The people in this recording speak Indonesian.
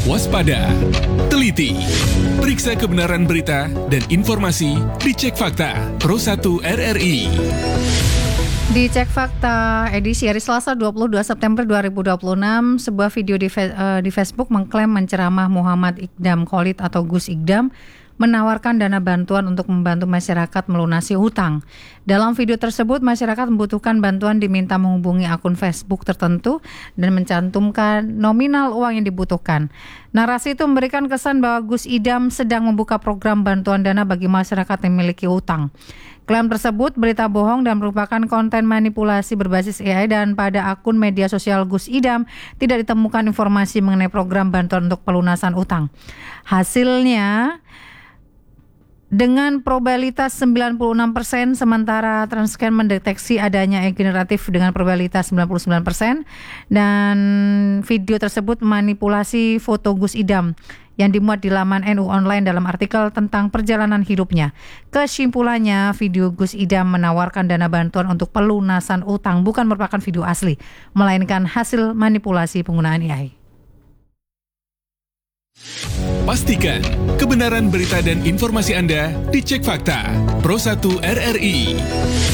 waspada, teliti. Periksa kebenaran berita dan informasi di Cek Fakta Pro 1 RRI. Di Cek Fakta edisi hari Selasa 22 September 2026, sebuah video di Facebook mengklaim menceramah Muhammad Iqdam Khalid atau Gus Iqdam menawarkan dana bantuan untuk membantu masyarakat melunasi hutang. Dalam video tersebut, masyarakat membutuhkan bantuan diminta menghubungi akun Facebook tertentu dan mencantumkan nominal uang yang dibutuhkan. Narasi itu memberikan kesan bahwa Gus Iqdam sedang membuka program bantuan dana bagi masyarakat yang memiliki hutang. Klaim tersebut berita bohong dan merupakan konten manipulasi berbasis AI, dan pada akun media sosial Gus Iqdam tidak ditemukan informasi mengenai program bantuan untuk pelunasan utang. Hasilnya, dengan probabilitas 96%, sementara Transcan mendeteksi adanya AI generatif dengan probabilitas 99%, dan video tersebut manipulasi foto Gus Iqdam yang dimuat di laman NU Online dalam artikel tentang perjalanan hidupnya. Kesimpulannya, video Gus Iqdam menawarkan dana bantuan untuk pelunasan utang bukan merupakan video asli, melainkan hasil manipulasi penggunaan AI. Pastikan kebenaran berita dan informasi Anda di Cek Fakta Pro 1 RRI.